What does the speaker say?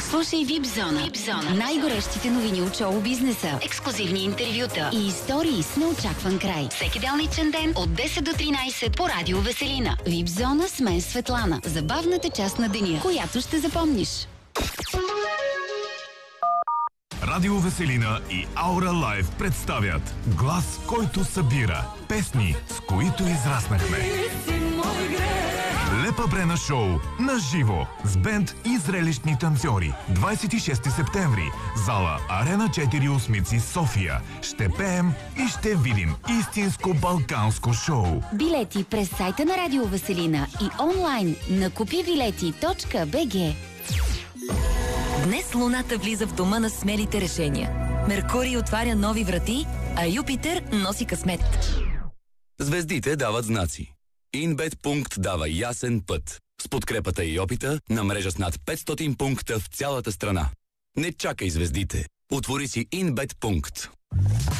Слушай Випзона. Най-горещите новини от шоу-бизнеса, ексклузивни интервюта и истории с неочакван край. Всеки делничен ден от 10 до 13 по Радио Веселина. Випзона с мен Светлана. Забавната част на деня, която ще запомниш. Радио Веселина и Аура Лайв представят глас, който събира. Песни, с които израснахме. Лепа Брена шоу на живо с бенд и зрелищни танцори. 26 септември. Зала Арена 4 Осмици, София. Ще пеем и ще видим истинско балканско шоу. Билети през сайта на Радио Веселина и онлайн на купибилети.bg. Днес Луната влиза в дома на смелите решения. Меркурий отваря нови врати, а Юпитер носи късмет. Звездите дават знаци. InBet дава ясен път. С подкрепата и опита на мрежа с над 500 пункта в цялата страна. Не чакай звездите. Отвори си InBet.